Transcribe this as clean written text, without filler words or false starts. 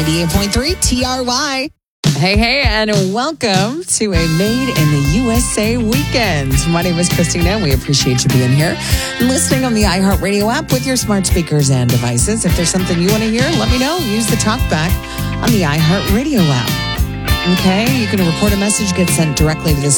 98.3 TRY. Hey, and welcome to a Made in the USA weekend. My name is Christina, and we appreciate you being here. Listening on the iHeartRadio app with your smart speakers and devices. If there's something you want to hear, let me know. Use the talkback on the iHeartRadio app. Okay, you can record a message, get sent directly to the